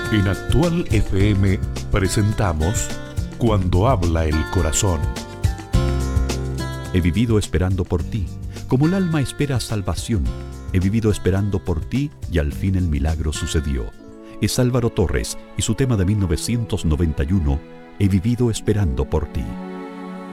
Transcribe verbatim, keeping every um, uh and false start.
En Actual F M presentamos Cuando habla el corazón. He vivido esperando por ti, como el alma espera salvación. He vivido esperando por ti y al fin el milagro sucedió. Es Álvaro Torres y su tema de mil novecientos noventa y uno, He vivido esperando por ti.